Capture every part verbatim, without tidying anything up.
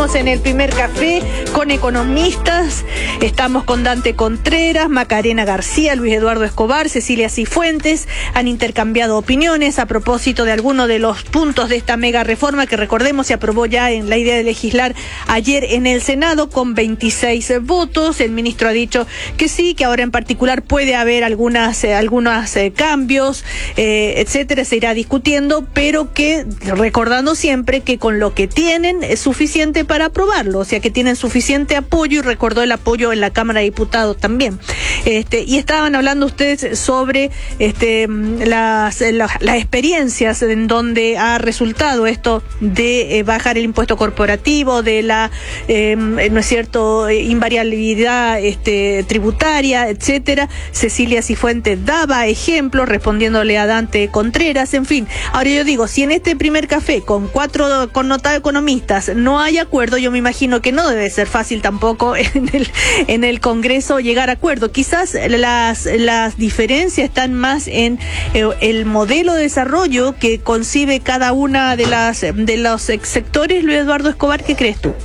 En el primer café con economistas, estamos con Dante Contreras, Macarena García, Luis Eduardo Escobar, Cecilia Cifuentes. Han intercambiado opiniones a propósito de algunos de los puntos de esta mega reforma que, recordemos, se aprobó ya en la idea de legislar ayer en el Senado con veintiséis votos. El ministro ha dicho que sí, que ahora en particular puede haber algunas, eh, algunos eh, cambios, eh, etcétera, se irá discutiendo, pero que recordando siempre que con lo que tienen es suficiente para aprobarlo, o sea que tienen suficiente apoyo, y recordó el apoyo en la Cámara de Diputados también. Este, y estaban hablando ustedes sobre este, las, las, las experiencias en donde ha resultado esto de eh, bajar el impuesto corporativo, de la, eh, no es cierto, invariabilidad este, tributaria, etcétera. Cecilia Cifuentes daba ejemplos respondiéndole a Dante Contreras, en fin. Ahora yo digo, si en este primer café con cuatro connotados economistas no hay acuerdo, yo me imagino que no debe ser fácil tampoco en el, en el Congreso llegar a acuerdo. Quizás las, las diferencias están más en eh, el modelo de desarrollo que concibe cada una de las de los sectores. Luis Eduardo Escobar, ¿qué crees tú?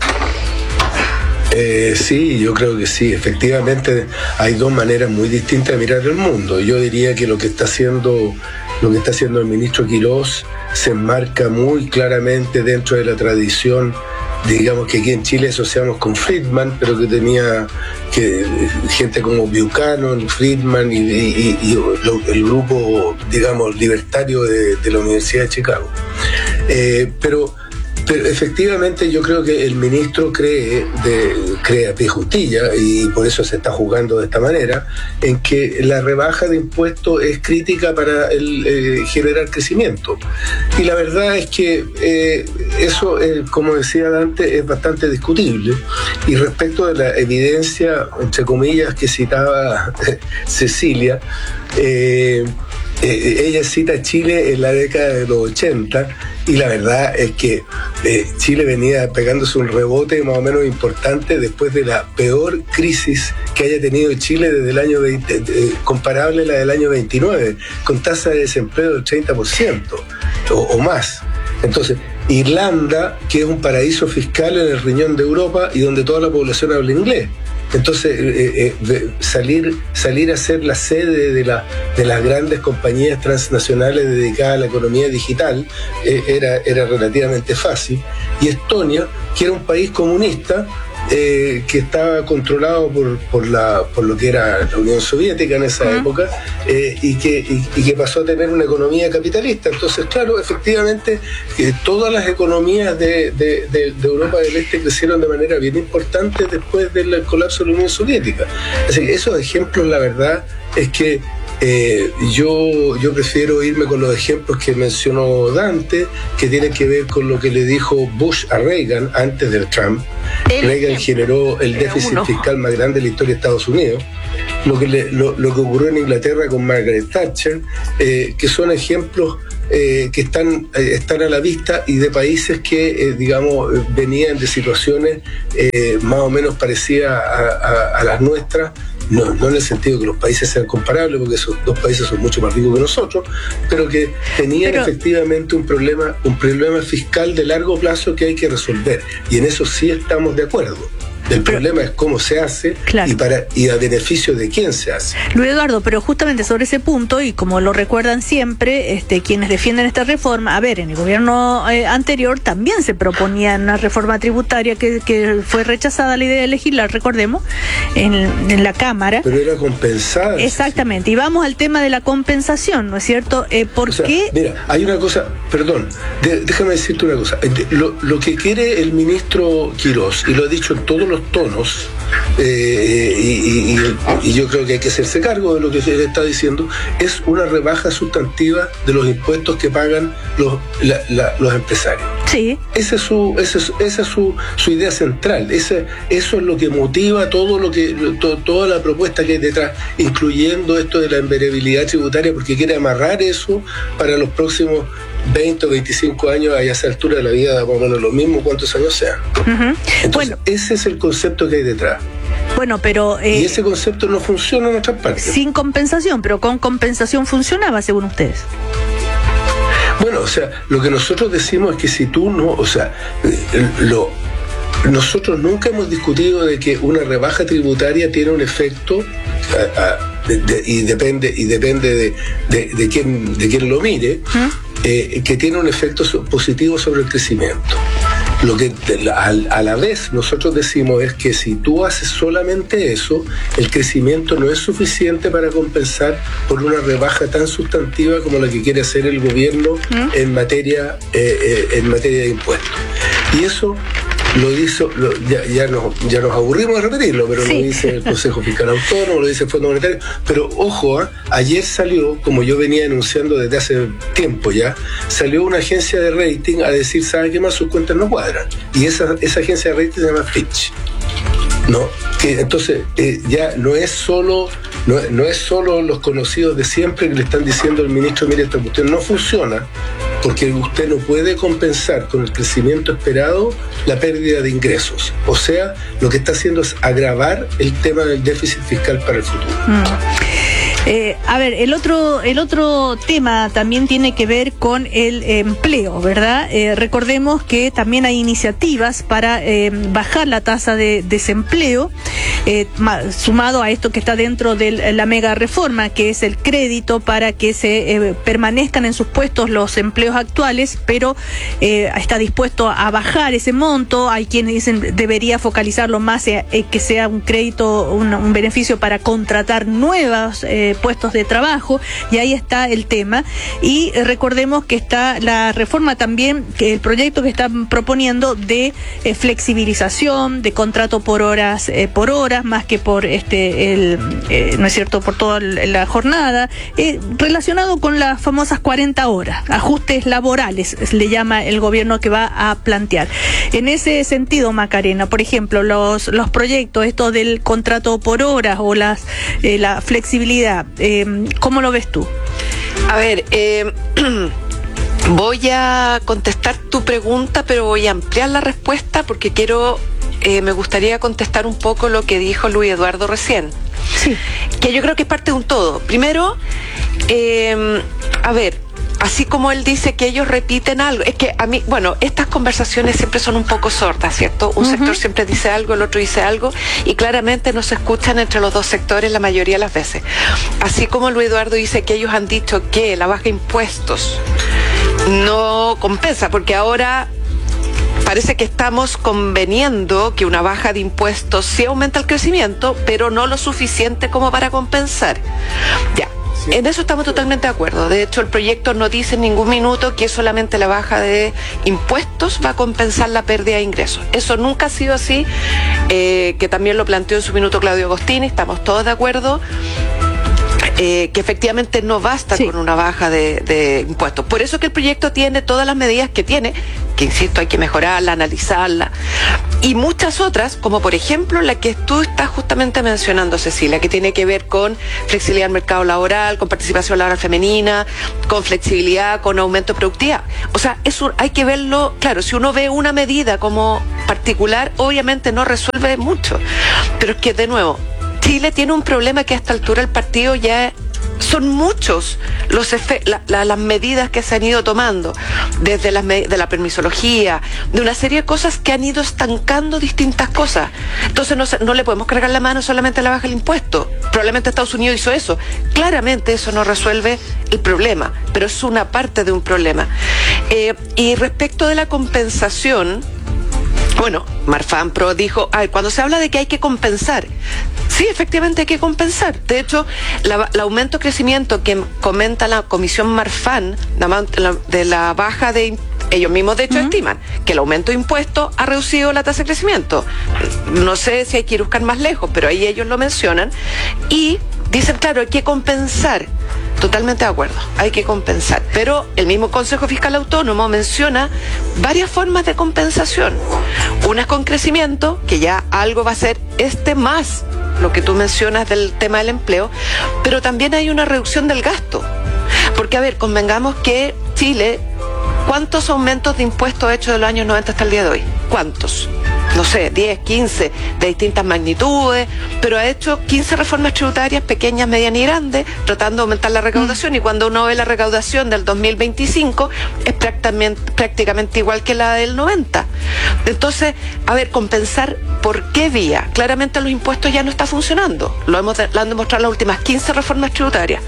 Eh, sí, yo creo que sí. Efectivamente, hay dos maneras muy distintas de mirar el mundo. Yo diría que lo que está haciendo, lo que está haciendo el ministro Quirós se enmarca muy claramente dentro de la tradición, digamos, que aquí en Chile asociamos con Friedman, pero que tenía que gente como Buchanan, Friedman y, y, y lo, el grupo, digamos, libertario de, de la Universidad de Chicago. Eh, pero Pero efectivamente yo creo que el ministro cree, de, cree a pie juntilla, y por eso se está jugando de esta manera, en que la rebaja de impuestos es crítica para el, eh, generar crecimiento. Y la verdad es que eh, eso, eh, como decía Dante, es bastante discutible. Y respecto de la evidencia, entre comillas, que citaba eh, Cecilia, eh, Eh, ella cita a Chile en la década de los ochenta, y la verdad es que eh, Chile venía pegándose un rebote más o menos importante después de la peor crisis que haya tenido Chile desde el año veinte, eh, comparable a la del año veintinueve, con tasa de desempleo del treinta por ciento o, o más. Entonces, Irlanda, que es un paraíso fiscal en el riñón de Europa y donde toda la población habla inglés. Entonces, eh, eh, salir, salir a ser la sede de, la, de las grandes compañías transnacionales dedicadas a la economía digital eh, era, era relativamente fácil. Y Estonia, que era un país comunista, Eh, que estaba controlado por, por, la, por lo que era la Unión Soviética en esa uh-huh. época, eh, y, que, y, y que pasó a tener una economía capitalista. Entonces, claro, efectivamente, eh, todas las economías de, de, de, de Europa del Este crecieron de manera bien importante después del colapso de la Unión Soviética. Así que esos ejemplos, la verdad, es que Eh, yo, yo prefiero irme con los ejemplos que mencionó Dante, que tienen que ver con lo que le dijo Bush a Reagan antes del Trump. El Reagan generó el déficit uno. fiscal más grande de la historia de Estados Unidos. Lo que, le, lo, lo que ocurrió en Inglaterra con Margaret Thatcher, eh, que son ejemplos eh, que están, eh, están a la vista, y de países que, eh, digamos, venían de situaciones eh, más o menos parecidas a, a, a las nuestras. No, no en el sentido que los países sean comparables, porque esos dos países son mucho más ricos que nosotros, pero que tenían pero, efectivamente un problema, un problema fiscal de largo plazo que hay que resolver. Y en eso sí estamos de acuerdo. El pero, problema es cómo se hace, claro, y para y a beneficio de quién se hace. Luis Eduardo, pero justamente sobre ese punto, y como lo recuerdan siempre este, quienes defienden esta reforma, a ver, en el gobierno eh, anterior también se proponía una reforma tributaria que, que fue rechazada la idea de legislar, recordemos, en, en la Cámara. Pero era compensada. Exactamente, y vamos al tema de la compensación, ¿no es cierto? Eh, ¿Por o sea, qué? Mira, hay una cosa, perdón, de, déjame decirte una cosa. Lo, lo que quiere el ministro Quirós, y lo ha dicho en todos los tonos, eh, y, y, y yo creo que hay que hacerse cargo de lo que se le está diciendo, es una rebaja sustantiva de los impuestos que pagan los, la, la, los empresarios. Sí. Esa es su, esa es, esa es su, su idea central. Esa, eso es lo que motiva todo lo que to, toda la propuesta que hay detrás, incluyendo esto de la invariabilidad tributaria, porque quiere amarrar eso para los próximos veinte o veinticinco años, a esa altura de la vida, más o menos lo mismo, cuántos años sean. Uh-huh. Entonces, bueno, ese es el concepto que hay detrás. Bueno, pero... Eh, y ese concepto no funciona en otras partes. Sin compensación, pero con compensación funcionaba, según ustedes. Bueno, o sea, lo que nosotros decimos es que si tú no, o sea, lo... nosotros nunca hemos discutido de que una rebaja tributaria tiene un efecto a, a, de, de, y depende y depende de, de, de quién de quién lo mire, ¿Mm? eh, que tiene un efecto positivo sobre el crecimiento. Lo que a, a la vez nosotros decimos es que si tú haces solamente eso, el crecimiento no es suficiente para compensar por una rebaja tan sustantiva como la que quiere hacer el gobierno ¿Mm? en materia eh, eh, en materia de impuestos. Y eso lo hizo, lo, ya, ya, nos, ya nos aburrimos de repetirlo, pero sí. Lo dice el Consejo Fiscal Autónomo, lo dice el Fondo Monetario, pero ojo, ¿eh? Ayer salió, como yo venía anunciando desde hace tiempo ya, salió una agencia de rating a decir, ¿sabe qué más? Sus cuentas no cuadran. Y esa, esa agencia de rating se llama Fitch. ¿No? Que entonces eh, ya no es solo no, no es solo los conocidos de siempre que le están diciendo al ministro, mire, esta cuestión no funciona porque usted no puede compensar con el crecimiento esperado la pérdida de ingresos. O sea, lo que está haciendo es agravar el tema del déficit fiscal para el futuro. Mm. Eh, a ver, el otro el otro tema también tiene que ver con el empleo, ¿verdad? Eh, recordemos que también hay iniciativas para eh, bajar la tasa de desempleo, eh, sumado a esto que está dentro de la mega reforma, que es el crédito para que se eh, permanezcan en sus puestos los empleos actuales, pero eh, está dispuesto a bajar ese monto. Hay quienes dicen debería focalizarlo más en eh, que sea un crédito, un, un beneficio para contratar nuevas eh, puestos de trabajo, y ahí está el tema. Y recordemos que está la reforma también, que el proyecto que están proponiendo de eh, flexibilización, de contrato por horas, eh, por horas, más que por este, el, eh, no es cierto, por toda la jornada, eh, relacionado con las famosas cuarenta horas, ajustes laborales, le llama el gobierno que va a plantear. En ese sentido, Macarena, por ejemplo, los, los proyectos, esto del contrato por horas o las, eh, la flexibilidad, Eh, ¿cómo lo ves tú? A ver, eh, voy a contestar tu pregunta, pero voy a ampliar la respuesta porque quiero, eh, me gustaría contestar un poco lo que dijo Luis Eduardo recién. Sí. Que yo creo que es parte de un todo. Primero, eh, a ver, así como él dice que ellos repiten algo, es que a mí, bueno, estas conversaciones siempre son un poco sordas, ¿cierto? Un uh-huh. sector siempre dice algo, el otro dice algo, y claramente no se escuchan entre los dos sectores la mayoría de las veces. Así como Luis Eduardo dice que ellos han dicho que la baja de impuestos no compensa, porque ahora parece que estamos conveniendo que una baja de impuestos sí aumenta el crecimiento, pero no lo suficiente como para compensar. Ya. En eso estamos totalmente de acuerdo. De hecho, el proyecto no dice en ningún minuto que solamente la baja de impuestos va a compensar la pérdida de ingresos. Eso nunca ha sido así, eh, que también lo planteó en su minuto Claudio Agostini, estamos todos de acuerdo. Eh, que efectivamente no basta sí. con una baja de, de impuestos. Por eso que el proyecto tiene todas las medidas que tiene, que insisto, hay que mejorarla, analizarla, y muchas otras, como por ejemplo la que tú estás justamente mencionando, Cecilia, que tiene que ver con flexibilidad del mercado laboral, con participación laboral femenina, con flexibilidad, con aumento de productividad. O sea, eso hay que verlo, claro, si uno ve una medida como particular, obviamente no resuelve mucho, pero es que de nuevo, Chile tiene un problema que a esta altura el partido ya son muchos los efe- la, la, las medidas que se han ido tomando, desde las me- de la permisología, de una serie de cosas que han ido estancando distintas cosas. Entonces no, se, no le podemos cargar la mano solamente a la baja del impuesto. Probablemente Estados Unidos hizo eso. Claramente eso no resuelve el problema, pero es una parte de un problema. Eh, y respecto de la compensación, bueno, Marfan Pro dijo, ay, cuando se habla de que hay que compensar, sí, efectivamente hay que compensar. De hecho, la, el aumento de crecimiento que comenta la Comisión Marfan, la, la, de la baja de ellos mismos de hecho uh-huh. estiman que el aumento de impuestos ha reducido la tasa de crecimiento. No sé si hay que ir a buscar más lejos, pero ahí ellos lo mencionan y dicen, claro, hay que compensar. Totalmente de acuerdo, hay que compensar. Pero el mismo Consejo Fiscal Autónomo menciona varias formas de compensación. Una es con crecimiento, que ya algo va a ser este más lo que tú mencionas del tema del empleo, pero también hay una reducción del gasto. Porque, a ver, convengamos que Chile, ¿cuántos aumentos de impuestos ha hecho de los años noventa hasta el día de hoy? ¿Cuántos? no sé, diez, quince, de distintas magnitudes, pero ha hecho quince reformas tributarias, pequeñas, medianas y grandes, tratando de aumentar la recaudación, mm. y cuando uno ve la recaudación del dos mil veinticinco, es prácticamente, prácticamente igual que la del noventa. Entonces, a ver, compensar por qué vía. Claramente los impuestos ya no está funcionando, lo, hemos, lo han demostrado las últimas quince reformas tributarias.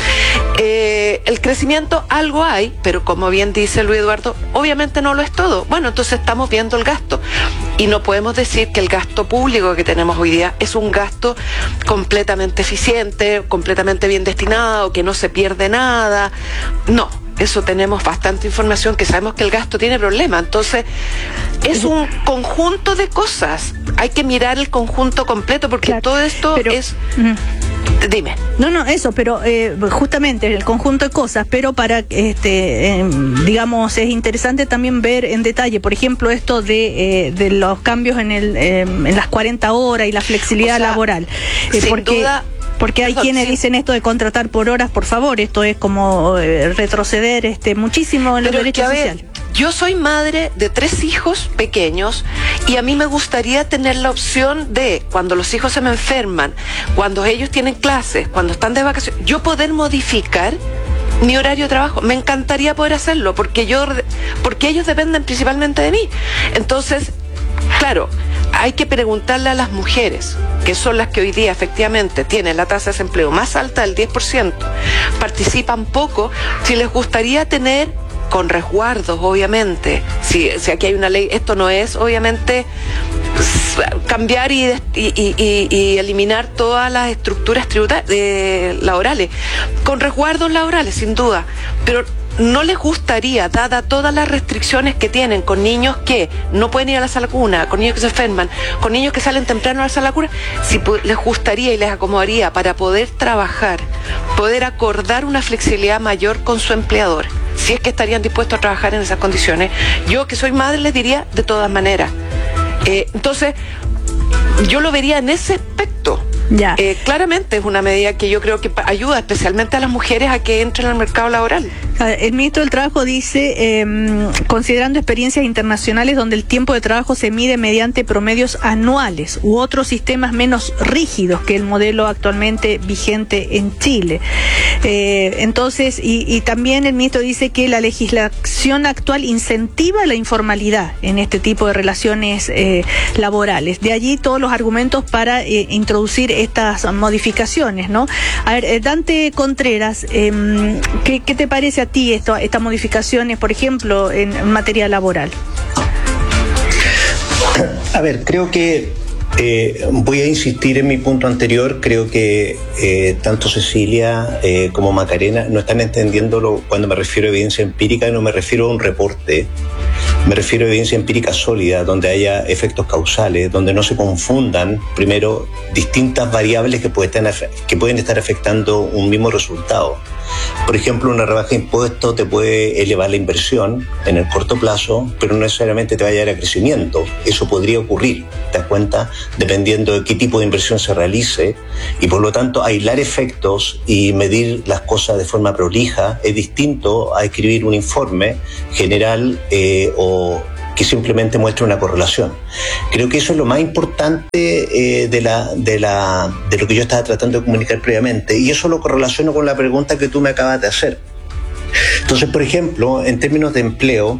Eh, el crecimiento algo hay, pero como bien dice Luis Eduardo, obviamente no lo es todo. Bueno, entonces estamos viendo el gasto y no podemos decir que el gasto público que tenemos hoy día es un gasto completamente eficiente, completamente bien destinado, que no se pierde nada. No, eso tenemos bastante información, que sabemos que el gasto tiene problemas. Entonces es un conjunto de cosas, hay que mirar el conjunto completo, porque claro, todo esto pero, es... Uh-huh. Dime. No, no, eso, pero eh, justamente el conjunto de cosas, pero para, este, eh, digamos, es interesante también ver en detalle, por ejemplo, esto de, eh, de los cambios en, el, eh, en las cuarenta horas y la flexibilidad, o sea, laboral. Eh, sin porque, duda... Porque hay Perdón, quienes sí. dicen esto de contratar por horas, por favor, esto es como eh, retroceder este muchísimo en los Pero derechos sociales. Yo soy madre de tres hijos pequeños y a mí me gustaría tener la opción de, cuando los hijos se me enferman, cuando ellos tienen clases, cuando están de vacaciones, yo poder modificar mi horario de trabajo. Me encantaría poder hacerlo, porque yo, porque ellos dependen principalmente de mí. Entonces, claro, hay que preguntarle a las mujeres, que son las que hoy día efectivamente tienen la tasa de desempleo más alta del diez por ciento, participan poco, si les gustaría tener, con resguardos obviamente, si, si aquí hay una ley, esto no es obviamente cambiar y, y, y, y eliminar todas las estructuras tributarias, eh, laborales, con resguardos laborales sin duda, pero no les gustaría, dada todas las restricciones que tienen con niños que no pueden ir a la sala cuna, con niños que se enferman, con niños que salen temprano a la sala cuna, si les gustaría y les acomodaría para poder trabajar, poder acordar una flexibilidad mayor con su empleador, si es que estarían dispuestos a trabajar en esas condiciones. Yo, que soy madre, les diría de todas maneras. Eh, entonces, yo lo vería en ese aspecto. Ya. Eh, claramente es una medida que yo creo que ayuda especialmente a las mujeres a que entren al mercado laboral. El ministro del Trabajo dice, eh, considerando experiencias internacionales donde el tiempo de trabajo se mide mediante promedios anuales u otros sistemas menos rígidos que el modelo actualmente vigente en Chile. Eh, entonces, y, y también el ministro dice que la legislación actual incentiva la informalidad en este tipo de relaciones eh, laborales. De allí todos los argumentos para eh, introducir estas modificaciones, ¿no? A ver, eh, Dante Contreras, eh, ¿qué, ¿qué te parece a ti esto, estas modificaciones, por ejemplo, en, en materia laboral? A ver, creo que eh, voy a insistir en mi punto anterior. Creo que eh, tanto Cecilia eh, como Macarena no están entendiéndolo. Cuando me refiero a evidencia empírica, no me refiero a un reporte, me refiero a evidencia empírica sólida, donde haya efectos causales, donde no se confundan, primero, distintas variables que pueden estar, que pueden estar afectando un mismo resultado. Por ejemplo, una rebaja de impuestos te puede elevar la inversión en el corto plazo, pero no necesariamente te va a llevar a crecimiento. Eso podría ocurrir, ¿te das cuenta? Dependiendo de qué tipo de inversión se realice, y por lo tanto aislar efectos y medir las cosas de forma prolija es distinto a escribir un informe general eh, o que simplemente muestre una correlación. Creo que eso es lo más importante eh, de, la, de, la, de lo que yo estaba tratando de comunicar previamente, y eso lo correlaciono con la pregunta que tú me acabas de hacer. Entonces, por ejemplo, en términos de empleo,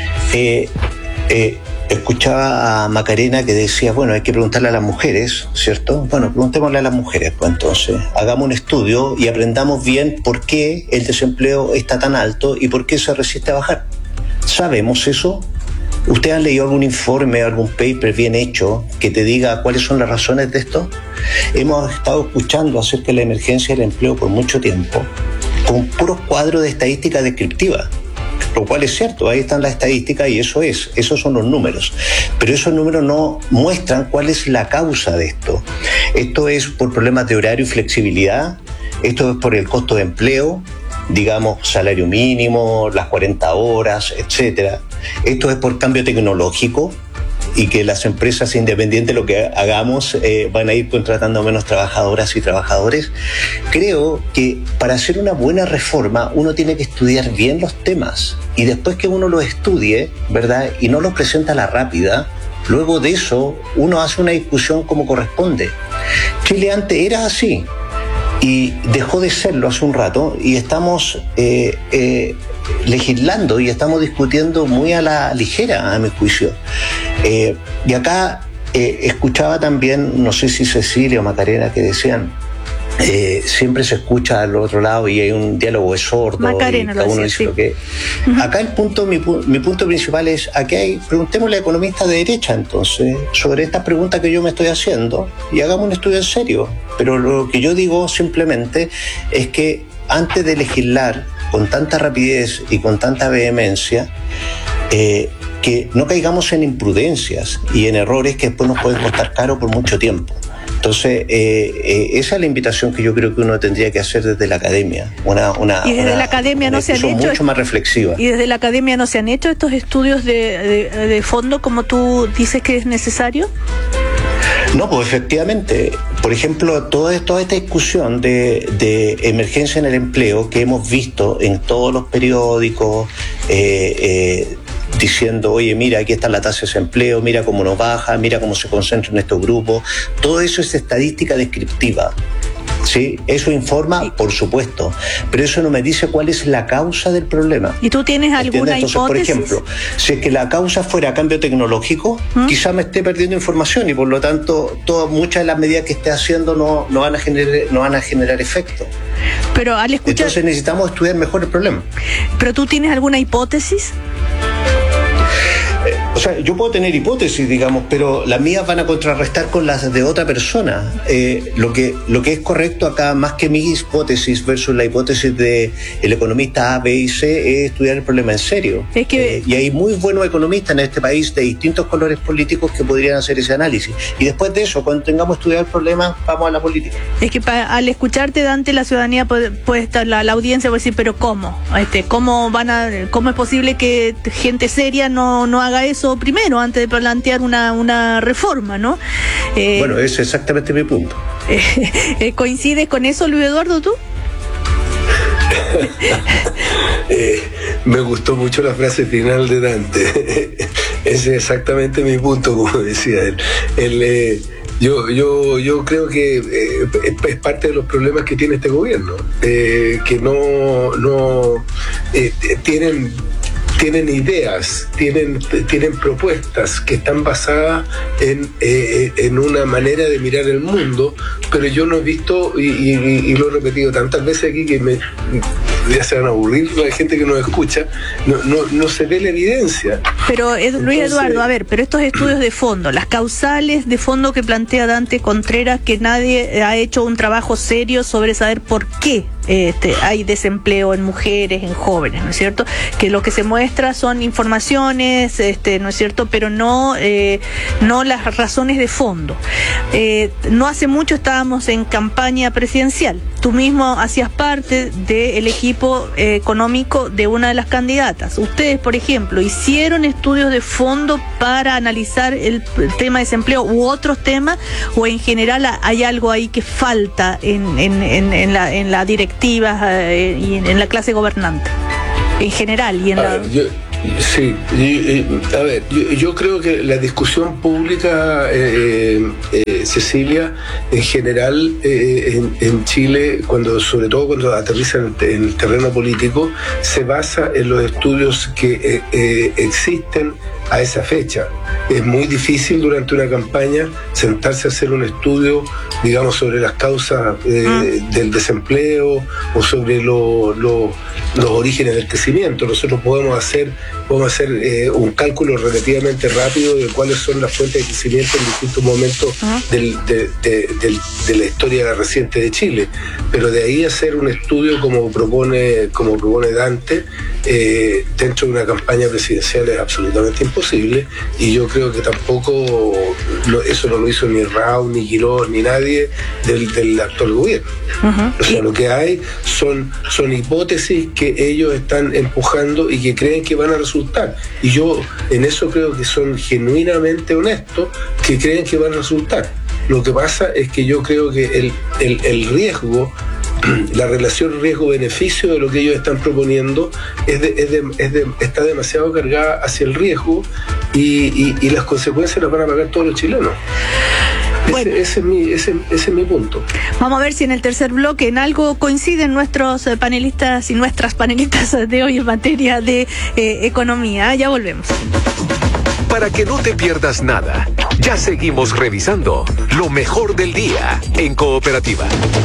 eh, eh, escuchaba a Macarena que decía, bueno, hay que preguntarle a las mujeres, ¿cierto? Bueno, preguntémosle a las mujeres, pues entonces, hagamos un estudio y aprendamos bien por qué el desempleo está tan alto y por qué se resiste a bajar. ¿Sabemos eso? ¿Usted ha leído algún informe, algún paper bien hecho que te diga cuáles son las razones de esto? Hemos estado escuchando acerca de la emergencia del empleo por mucho tiempo, con puros cuadros de estadística descriptiva, lo cual es cierto, ahí están las estadísticas y eso es, esos son los números. Pero esos números no muestran cuál es la causa de esto. Esto es por problemas de horario y flexibilidad, esto es por el costo de empleo, digamos, salario mínimo, las cuarenta horas, etcétera. Esto es por cambio tecnológico y que las empresas independientes, lo que hagamos, eh, van a ir contratando menos trabajadoras y trabajadores. Creo que para hacer una buena reforma uno tiene que estudiar bien los temas y después que uno los estudie, ¿verdad? Y no los presenta a la rápida, Luego de eso, uno hace una discusión como corresponde. Chile antes era así y dejó de serlo hace un rato y estamos eh, eh, legislando y estamos discutiendo muy a la ligera, a mi juicio. Eh, y acá eh, escuchaba también, no sé si Cecilia o Macarena, que decían, Eh, siempre se escucha al otro lado y hay un diálogo de sordo. Macarena, y cada uno decía, dice sí. lo que. Uh-huh. Acá el punto, mi, mi punto principal es, aquí hay, preguntémosle a economistas de derecha entonces, sobre estas preguntas que yo me estoy haciendo y hagamos un estudio en serio. Pero lo que yo digo simplemente es que antes de legislar con tanta rapidez y con tanta vehemencia, eh, que no caigamos en imprudencias y en errores que después nos pueden costar caro por mucho tiempo. Entonces, eh, eh, esa es la invitación que yo creo que uno tendría que hacer desde la academia. Una, una, y desde una, la academia no se han hecho mucho más reflexiva. Y desde la academia no se han hecho estos estudios de, de, de fondo como tú dices que es necesario. No, pues efectivamente, por ejemplo, toda, toda esta discusión de, de emergencia en el empleo que hemos visto en todos los periódicos, eh, eh, diciendo, oye, mira, aquí está la tasa de desempleo, mira cómo nos baja, mira cómo se concentran estos grupos. Todo eso es estadística descriptiva. ¿Sí? Eso informa, por supuesto, pero eso no me dice cuál es la causa del problema. ¿Y tú tienes alguna Entonces, hipótesis? por ejemplo, si es que la causa fuera cambio tecnológico, ¿Mm? quizá me esté perdiendo información y por lo tanto todas, muchas de las medidas que esté haciendo no, no, van a generar, no van a generar efecto. Pero al escuchar... Entonces necesitamos estudiar mejor el problema. ¿Pero tú tienes alguna hipótesis? O sea, yo puedo tener hipótesis, digamos, pero las mías van a contrarrestar con las de otra persona. Eh, lo que lo que es correcto acá, más que mi hipótesis versus la hipótesis de el economista A, B y C, es estudiar el problema en serio. Es que... eh, y hay muy buenos economistas en este país de distintos colores políticos que podrían hacer ese análisis. Y después de eso, cuando tengamos estudiado el problema, vamos a la política. Es que pa, al escucharte, Dante, la ciudadanía puede, puede estar, la, la audiencia puede decir, pero ¿cómo? Este, ¿cómo van a, cómo es posible que gente seria no, no haga eso primero, antes de plantear una, una reforma, ¿no? Eh, bueno, ese es exactamente mi punto. Eh, ¿Coincides con eso, Luis Eduardo, tú? eh, me gustó mucho la frase final de Dante. Ese es exactamente mi punto, como decía él. él eh, Yo, yo, yo creo que eh, es parte de los problemas que tiene este gobierno, eh, que no, no eh, tienen, tienen ideas, tienen, tienen propuestas que están basadas en, eh, en una manera de mirar el mundo, pero yo no he visto, y, y, y lo he repetido tantas veces aquí que me ya se van a aburrir la gente que nos escucha, no, no, no se ve la evidencia. Pero Ed, Luis Entonces, Eduardo, a ver, pero estos estudios de fondo, las causales de fondo que plantea Dante Contreras, que nadie ha hecho un trabajo serio sobre saber por qué este, hay desempleo en mujeres, en jóvenes, ¿no es cierto? Que lo que se muestra son informaciones, este, ¿no es cierto? Pero no, eh, no las razones de fondo. Eh, no hace mucho estábamos en campaña presidencial. Tú mismo hacías parte del equipo eh, económico de una de las candidatas. Ustedes, por ejemplo, hicieron estudios de fondo para analizar el, el tema de desempleo u otros temas, o en general hay algo ahí que falta en, en, en, en la, en la directiva eh, y en, en la clase gobernante, en general y en a la... ver, yo, sí, y, y, a ver, yo, yo creo que la discusión pública, eh, eh, Cecilia, en general eh, en, en Chile, cuando sobre todo cuando aterriza en, en el terreno político, se basa en los estudios que eh, eh, existen a esa fecha. Es muy difícil durante una campaña sentarse a hacer un estudio, digamos, sobre las causas eh, mm. del desempleo o sobre lo, lo, los orígenes del crecimiento. Nosotros podemos hacer, podemos hacer eh, un cálculo relativamente rápido de cuáles son las fuentes de crecimiento en distintos momentos mm. del, de, de, de, de la historia reciente de Chile. Pero de ahí hacer un estudio como propone, como propone Dante, eh, dentro de una campaña presidencial es absolutamente imposible, y yo creo que tampoco lo, eso no lo hizo ni Raúl, ni Quirós, ni nadie del, del actual gobierno. Uh-huh. O sea, lo que hay son, son hipótesis que ellos están empujando y que creen que van a resultar, y yo en eso creo que son genuinamente honestos, que creen que van a resultar. Lo que pasa es que yo creo que el, el, el riesgo, la relación riesgo-beneficio de lo que ellos están proponiendo es de, es de, es de, está demasiado cargada hacia el riesgo, y, y, y las consecuencias las van a pagar todos los chilenos. Bueno. Ese, ese, es mi, ese, ese es mi punto. Vamos a ver si en el tercer bloque en algo coinciden nuestros panelistas y nuestras panelistas de hoy en materia de eh, economía. Ya volvemos. Para que no te pierdas nada, ya seguimos revisando lo mejor del día en Cooperativa.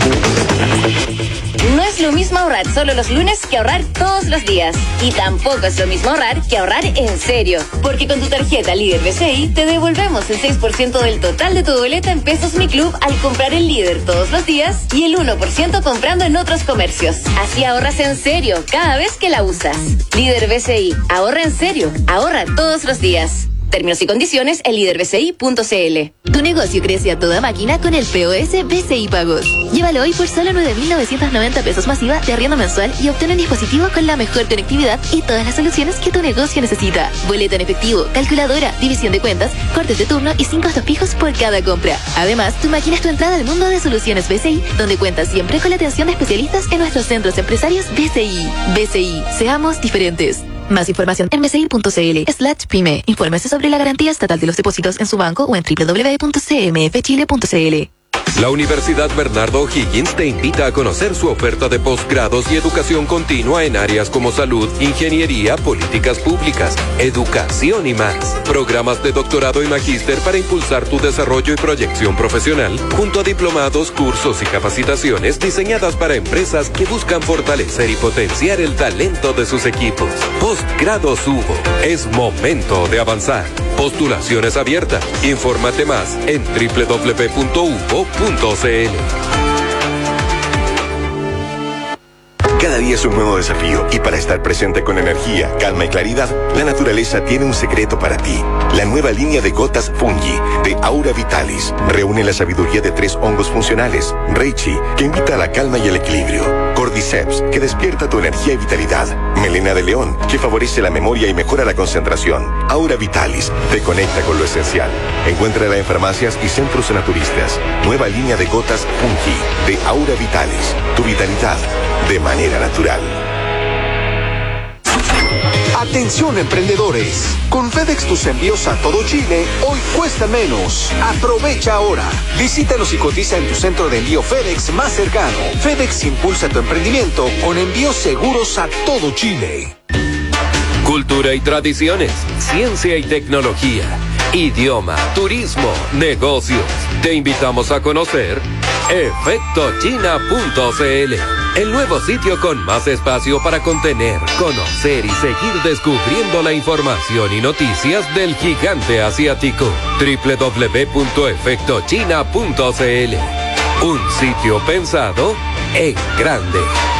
No es lo mismo ahorrar solo los lunes que ahorrar todos los días. Y tampoco es lo mismo ahorrar que ahorrar en serio. Porque con tu tarjeta Líder B C I te devolvemos el seis por ciento del total de tu boleta en Pesos Mi Club al comprar en Líder todos los días y el uno por ciento comprando en otros comercios. Así ahorras en serio cada vez que la usas. Líder B C I, ahorra en serio, ahorra todos los días. Términos y condiciones en líder b c i punto c l. Tu negocio crece a toda máquina con el P O S B C I Pagos. Llévalo hoy por solo nueve mil novecientos noventa pesos masiva de arriendo mensual y obtén un dispositivo con la mejor conectividad y todas las soluciones que tu negocio necesita. Boleto en efectivo, calculadora, división de cuentas, cortes de turno y cinco costos fijos por cada compra. Además, tu máquina es tu entrada al mundo de soluciones B C I, donde cuentas siempre con la atención de especialistas en nuestros centros empresarios B C I. B C I, seamos diferentes. Más información en b c i punto c l slash pyme. Infórmese sobre la garantía estatal de los depósitos en su banco o en w w w punto c m f chile punto c l. La Universidad Bernardo O'Higgins te invita a conocer su oferta de posgrados y educación continua en áreas como salud, ingeniería, políticas públicas, educación y más. Programas de doctorado y magíster para impulsar tu desarrollo y proyección profesional, junto a diplomados, cursos y capacitaciones diseñadas para empresas que buscan fortalecer y potenciar el talento de sus equipos. Postgrados Hugo. Es momento de avanzar. Postulaciones abiertas. Infórmate más en w w w punto hugo punto c l. Cada día es un nuevo desafío y para estar presente con energía, calma y claridad, la naturaleza tiene un secreto para ti. La nueva línea de gotas Fungi de Aura Vitalis reúne la sabiduría de tres hongos funcionales. Reishi, que invita a la calma y el equilibrio. Cordyceps, que despierta tu energía y vitalidad. Melena de león, que favorece la memoria y mejora la concentración. Aura Vitalis te conecta con lo esencial. Encuéntrala en farmacias y centros naturistas. Nueva línea de gotas Fungi de Aura Vitalis. Tu vitalidad de manera natural. Atención emprendedores, con FedEx tus envíos a todo Chile hoy cuestan menos. Aprovecha ahora. Visítanos y cotiza en tu centro de envío FedEx más cercano. FedEx impulsa tu emprendimiento con envíos seguros a todo Chile. Cultura y tradiciones, ciencia y tecnología, idioma, turismo, negocios. Te invitamos a conocer efecto china punto c l, el nuevo sitio con más espacio para contener, conocer y seguir descubriendo la información y noticias del gigante asiático. w w w punto efecto china punto c l. Un sitio pensado en grande.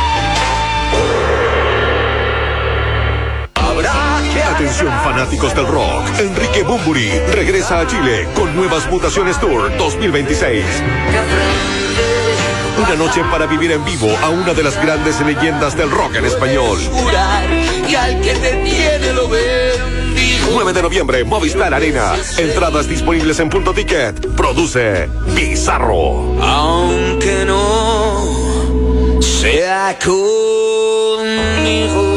Atención fanáticos del rock, Enrique Bunbury regresa a Chile con Nuevas Mutaciones Tour dos mil veintiséis. Una noche para vivir en vivo a una de las grandes leyendas del rock en español. nueve de noviembre, Movistar Arena. Entradas disponibles en Punto Ticket. Produce Bizarro. Aunque no sea conmigo.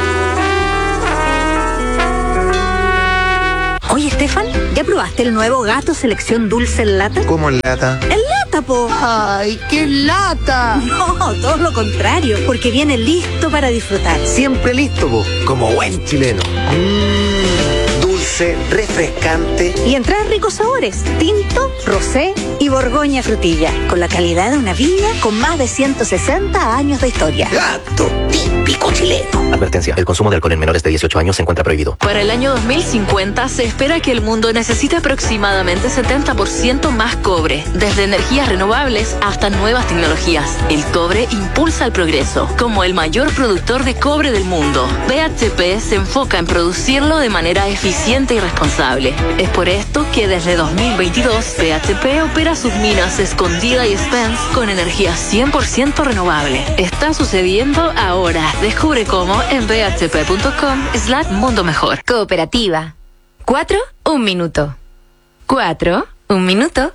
Oye, Estefan, ¿ya probaste el nuevo Gato Selección Dulce en lata? ¿Cómo en lata? ¡En lata, po! ¡Ay, qué lata! No, todo lo contrario, porque viene listo para disfrutar. Siempre listo, po, como buen chileno. Mmm, dulce, refrescante. Y en tres ricos sabores, tinto, rosé y borgoña frutilla, con la calidad de una viña con más de ciento sesenta años de historia. Gato, típico chileno. Advertencia, el consumo de alcohol en menores de dieciocho años se encuentra prohibido. Para el año dos mil cincuenta se espera que el mundo necesite aproximadamente setenta por ciento más cobre, desde energías renovables hasta nuevas tecnologías. El cobre impulsa el progreso. Como el mayor productor de cobre del mundo, B H P se enfoca en producirlo de manera eficiente y responsable. Es por esto que desde dos mil veintidós B H P opera sus minas Escondida y Spence con energía cien por ciento renovable. Está sucediendo ahora. Descubre cómo en b h p punto com slash mundo mejor. Cooperativa. Cuatro, un minuto. Cuatro, un minuto.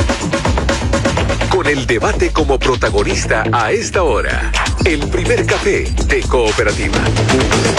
Con el debate como protagonista a esta hora. El primer café de Cooperativa.